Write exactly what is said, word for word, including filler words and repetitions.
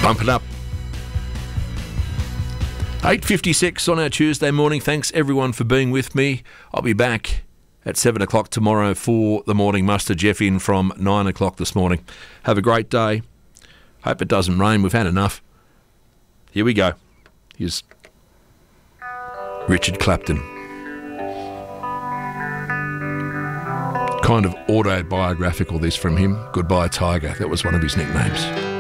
Bump it up. eight fifty-six on our Tuesday morning. Thanks everyone for being with me. I'll be back at seven o'clock tomorrow for the morning muster. Jeff in from nine o'clock this morning. Have a great day. Hope it doesn't rain. We've had enough. Here we go. Here's Richard Clapton. Kind of autobiographical, this from him. Goodbye, Tiger. That was one of his nicknames.